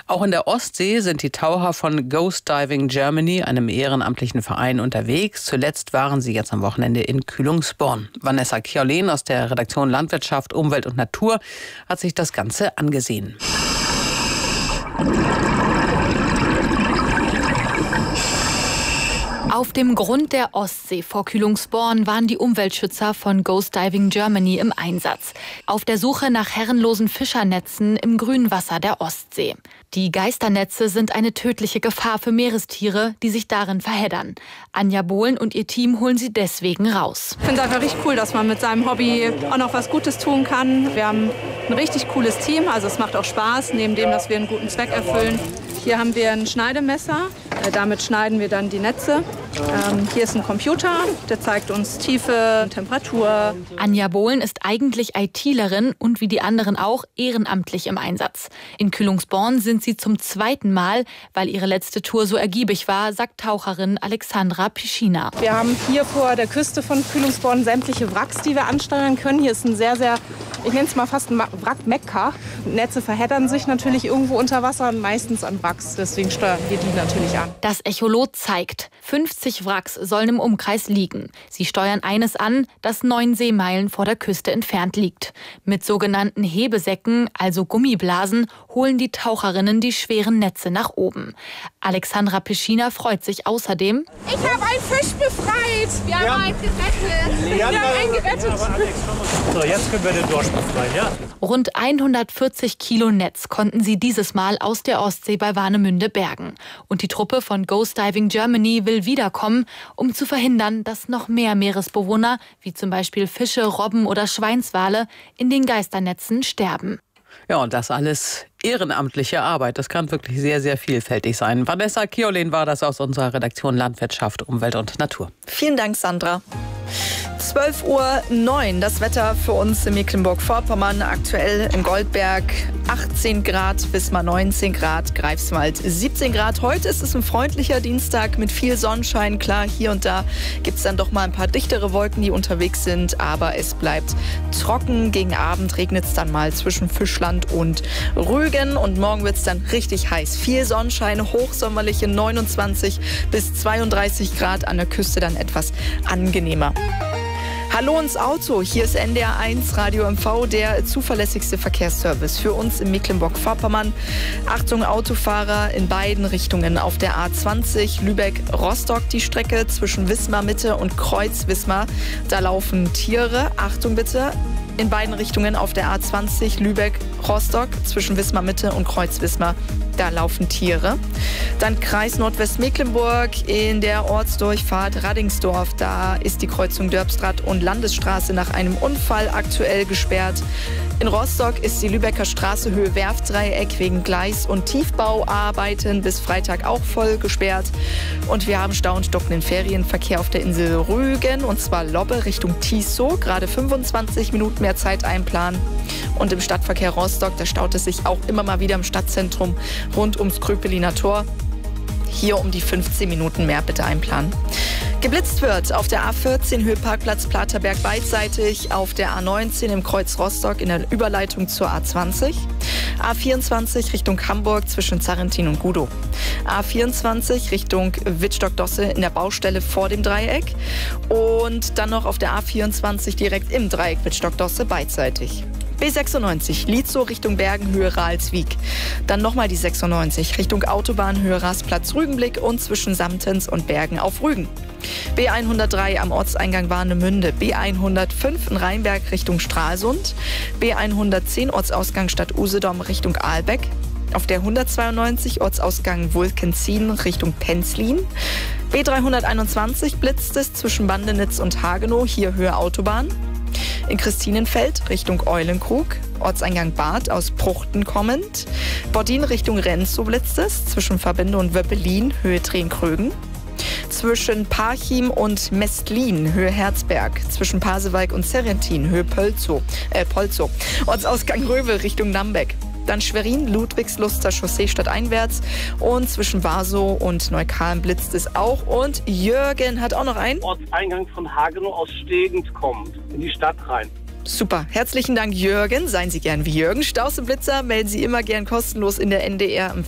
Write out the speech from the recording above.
Auch in der Ostsee sind die Taucher von Ghost Diving Germany, einem ehrenamtlichen Verein, unterwegs. Zuletzt waren sie jetzt am Wochenende in Kühlungsborn. Vanessa Kjolén aus der Redaktion Landwirtschaft, Umwelt und Natur hat sich das Ganze angesehen. Auf dem Grund der Ostsee vor Kühlungsborn waren die Umweltschützer von Ghost Diving Germany im Einsatz. Auf der Suche nach herrenlosen Fischernetzen im grünen Wasser der Ostsee. Die Geisternetze sind eine tödliche Gefahr für Meerestiere, die sich darin verheddern. Anja Bohlen und ihr Team holen sie deswegen raus. Ich finde es einfach richtig cool, dass man mit seinem Hobby auch noch was Gutes tun kann. Wir haben ein richtig cooles Team, also es macht auch Spaß, neben dem, dass wir einen guten Zweck erfüllen. Hier haben wir ein Schneidemesser, damit schneiden wir dann die Netze. Hier ist ein Computer, der zeigt uns Tiefe, Temperatur. Anja Bohlen ist eigentlich ITlerin und wie die anderen auch ehrenamtlich im Einsatz. In Kühlungsborn sind sie zum zweiten Mal, weil ihre letzte Tour so ergiebig war, sagt Taucherin Alexandra Pischina. Wir haben hier vor der Küste von Kühlungsborn sämtliche Wracks, die wir ansteuern können. Hier ist ein sehr, ich nenne es mal fast ein Wrack-Mekka. Netze verheddern sich natürlich irgendwo unter Wasser und meistens an Wracks. Deswegen steuern wir die natürlich an. Das Echolot zeigt, 50 Wracks sollen im Umkreis liegen. Sie steuern eines an, das 9 Seemeilen vor der Küste entfernt liegt. Mit sogenannten Hebesäcken, also Gummiblasen, holen die Taucherinnen die schweren Netze nach oben. Alexandra Pischina freut sich außerdem. Ich habe einen Fisch befreit. Wir haben einen gerettet. Wir haben einen gerettet. So, jetzt können wir den Dorsch befreien, ja? Rund 140 Kilo Netz konnten sie dieses Mal aus der Ostsee bei Warnemünde bergen. Und die Truppe von Ghost Diving Germany will wiederkommen, um zu verhindern, dass noch mehr Meeresbewohner, wie zum Beispiel Fische, Robben oder Schweinswale, in den Geisternetzen sterben. Ja, und das alles ehrenamtliche Arbeit. Das kann wirklich sehr, sehr vielfältig sein. Vanessa Kjolén war das aus unserer Redaktion Landwirtschaft, Umwelt und Natur. Vielen Dank, Sandra. 12:09 Uhr, das Wetter für uns in Mecklenburg-Vorpommern. Aktuell in Goldberg 18 Grad, Wismar 19 Grad, Greifswald 17 Grad. Heute ist es ein freundlicher Dienstag mit viel Sonnenschein. Klar, hier und da gibt es dann doch mal ein paar dichtere Wolken, die unterwegs sind. Aber es bleibt trocken. Gegen Abend regnet es dann mal zwischen Fischland und Rügen. Und morgen wird es dann richtig heiß. Viel Sonnenschein, hochsommerliche 29 bis 32 Grad. An der Küste dann etwas angenehmer. Hallo ins Auto, hier ist NDR 1 Radio MV, der zuverlässigste Verkehrsservice für uns in Mecklenburg-Vorpommern. Achtung Autofahrer in beiden Richtungen auf der A20 Lübeck-Rostock, die Strecke zwischen Wismar-Mitte und Kreuz-Wismar. Da laufen Tiere, Achtung bitte. In beiden Richtungen auf der A20 Lübeck-Rostock zwischen Wismar-Mitte und Kreuz-Wismar. Da laufen Tiere. Dann Kreis Nordwestmecklenburg in der Ortsdurchfahrt Raddingsdorf. Da ist die Kreuzung Dörbstraat und Landesstraße nach einem Unfall aktuell gesperrt. In Rostock ist die Lübecker Straße Höhe Werftdreieck wegen Gleis- und Tiefbauarbeiten bis Freitag auch voll gesperrt. Und wir haben Stau und stockenden Ferienverkehr auf der Insel Rügen, und zwar Lobbe Richtung Tisow. Gerade 25 Minuten mehr Zeit einplanen. Und im Stadtverkehr Rostock, da staut es sich auch immer mal wieder im Stadtzentrum rund ums Kröpeliner Tor. Hier um die 15 Minuten mehr bitte einplanen. Geblitzt wird auf der A14 Höhe Parkplatz Platerberg beidseitig, auf der A19 im Kreuz Rostock in der Überleitung zur A20, A24 Richtung Hamburg zwischen Zarrentin und Gudow, A24 Richtung Wittstock-Dosse in der Baustelle vor dem Dreieck und dann noch auf der A24 direkt im Dreieck Wittstock-Dosse beidseitig. B96 Lietzow Richtung Bergen Höhe Ralswiek. Dann nochmal die 96 Richtung Autobahn Höhe Rastplatz Rügenblick und zwischen Samtens und Bergen auf Rügen. B103 am Ortseingang Warnemünde, B105 in Rheinberg Richtung Stralsund, B110 Ortsausgang Stadt Usedom Richtung Ahlbeck, auf der 192 Ortsausgang Wulkenzien Richtung Penzlin, B321 blitzt es zwischen Bandenitz und Hagenow, hier Höhe Autobahn. In Christinenfeld Richtung Eulenkrug, Ortseingang Bad aus Pruchten kommend. Bordin Richtung Renzow blitzt es, zwischen Verbinde und Wöppelin, Höhe Tränkrögen. Zwischen Parchim und Mestlin, Höhe Herzberg. Zwischen Pasewalk und Serrentin, Höhe Polzow. Ortsausgang Rövel Richtung Nambeck. Dann Schwerin, Ludwigsluster Chaussee stadteinwärts. Und zwischen Warsow und Neukamen blitzt es auch. Und Jürgen hat auch noch einen. Ortseingang von Hagenow aus Stegend kommt, in die Stadt rein. Super, herzlichen Dank Jürgen. Seien Sie gern wie Jürgen. Staus und Blitzer melden Sie immer gern kostenlos in der NDR